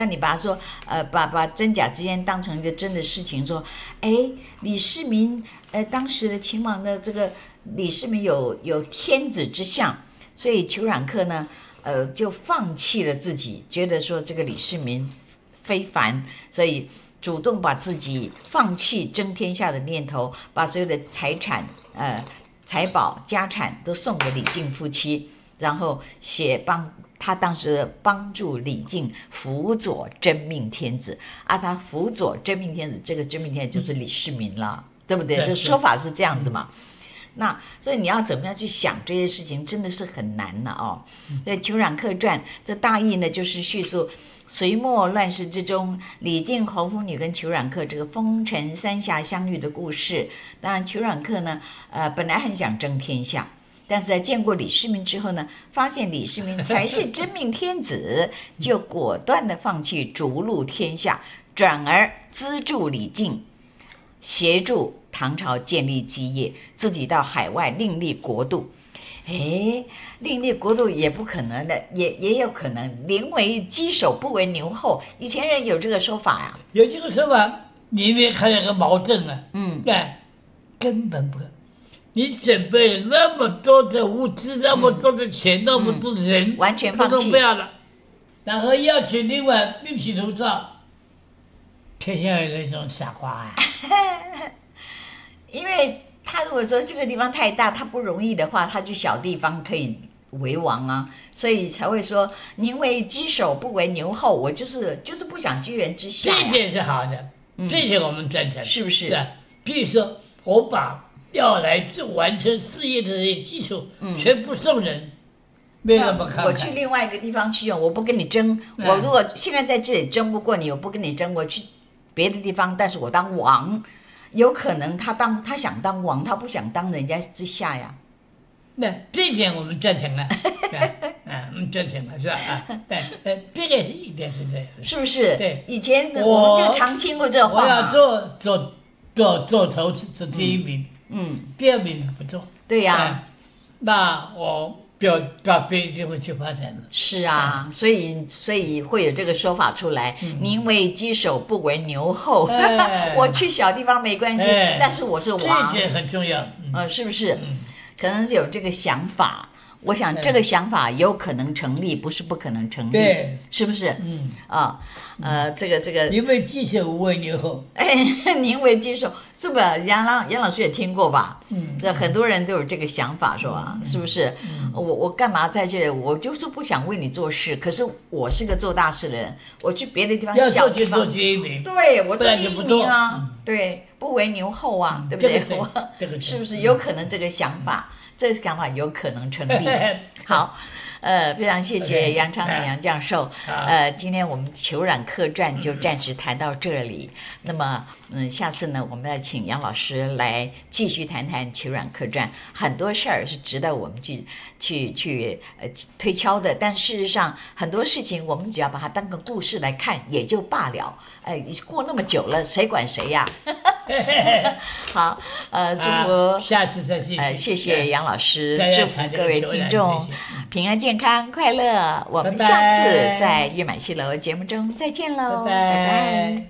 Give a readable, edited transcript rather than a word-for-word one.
那你把它说，把真假之间当成一个真的事情，说，李世民，当时的秦王的这个李世民有天子之相，所以裘冉克呢，就放弃了自己，觉得说这个李世民非凡，所以主动把自己放弃争天下的念头，把所有的财产、财宝、家产都送给李靖夫妻，然后他当时帮助李靖辅佐真命天子啊，他辅佐真命天子，这个真命天子就是李世民了，对不对？这说法是这样子嘛。那所以你要怎么样去想这些事情，真的是很难了哦。所以《裘冉客传》这大意呢，就是叙述隋末乱世之中，李靖、侯夫女跟裘冉客这个风尘三侠相遇的故事。当然，裘冉客呢，本来很想争天下。但是在见过李世民之后呢，发现李世民才是真命天子，就果断的放弃逐鹿天下，转而资助李靖，协助唐朝建立基业，自己到海外另立国度。另立国度也不可能的，也有可能宁为鸡首不为牛后。以前人有这个说法呀， 有这个说法，里面还有个矛盾啊。根本不可能。你准备了那么多的物资，那么多的钱，那么多的人， 完全放弃， 都不要了，然后要去另外另起炉灶，天下有那种傻瓜啊！ 因为他如果说这个地方太大，他不容易的话，他去小地方可以为王啊，所以才会说宁为鸡首不为牛后。我就是不想居人之下呀。 这点是好的，这些我们赞成， 是不是？ 对，比如说我把要来完成事业的这些基础，全部送人，没有那么慷慨。 我去另外一个地方去用，我不跟你争。我如果现在在这里争不过你，我不跟你争，我去别的地方，但是我当王，有可能他想当王，他不想当人家之下呀。 那这一点我们赞成了，我们赞成了，是吧？这个一点是这样， 是不是？ 对， 以前我们就常听过这话。 我要做头做第一名。第二名不做， 对呀， 那我把别人就会去发展了。 是啊，所以会有这个说法出来，宁为鸡首不为牛后。我去小地方没关系，但是我是王， 这些很重要。 是不是？可能是有这个想法。我想这个想法有可能成立，不是不可能成立， 对， 是不是？这个， 宁为鸡首不为牛后。 宁为鸡首，是不是？杨老师也听过吧？这很多人都有这个想法，是吧？是不是？我干嘛在这里？我就是不想为你做事，可是我是个做大事的人，我去别的地方小地方， 要做第一名， 对我做第一名啊，对，不为牛后啊，对不对？是不是有可能这个想法？这个想法有可能成立。好，非常谢谢杨昌龄杨教授。今天我们《裘冉客传》就暂时谈到这里。那么，下次呢，我们再请杨老师来继续谈谈《裘冉客传》。很多事儿是值得我们去推敲的，但事实上很多事情我们只要把它当个故事来看也就罢了。过那么久了，谁管谁呀？好，祝福下次再继续。 谢谢杨老师，祝福各位听众平安健康快乐。我们下次在月满西楼节目中再见喽，拜拜。